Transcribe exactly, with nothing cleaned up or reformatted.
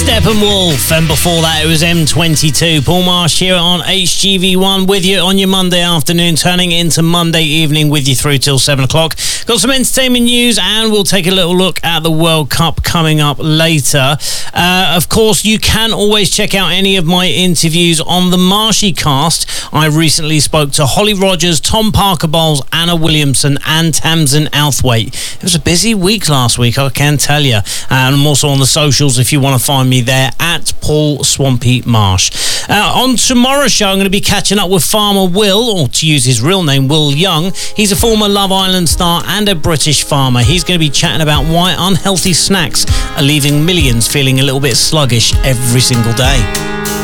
Steppenwolf, and before that it was M twenty-two. Paul Marsh here on H G V one with you on your Monday afternoon, turning into Monday evening with you through till seven o'clock. Got some entertainment news and we'll take a little look at the World Cup coming up later. Uh, of course, you can always check out any of my interviews on the Marshy Cast. I recently spoke to Holly Rogers, Tom Parker Bowles, Anna Williamson and Tamsin Outhwaite. It was a busy week last week, I can tell you. And I'm also on the socials if you want to find me there, at Paul Swampy Marsh. Uh, on tomorrow's show, I'm going to be catching up with Farmer Will, or to use his real name, Will Young. He's a former Love Island star and a British farmer. He's going to be chatting about why unhealthy snacks are leaving millions feeling a little bit sluggish every single day.